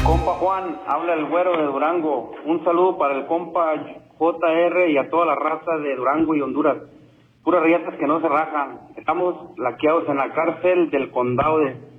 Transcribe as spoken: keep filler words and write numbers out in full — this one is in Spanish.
Compa Juan, habla el güero de Durango. Un saludo para el compa J R y a toda la raza de Durango y Honduras. Puras riatas que no se rajan. Estamos laqueados en la cárcel del condado de